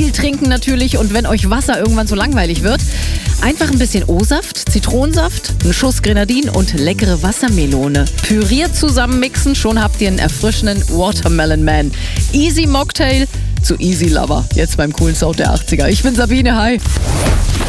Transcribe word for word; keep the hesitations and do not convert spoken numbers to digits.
Viel trinken natürlich und wenn euch Wasser irgendwann so langweilig wird, einfach ein bisschen O-Saft, Zitronensaft, einen Schuss Grenadin und leckere Wassermelone. Püriert zusammenmixen, schon habt ihr einen erfrischenden Watermelon Man. Easy Mocktail zu Easy Lover. Jetzt beim coolen Sound der achtziger. Ich bin Sabine, hi.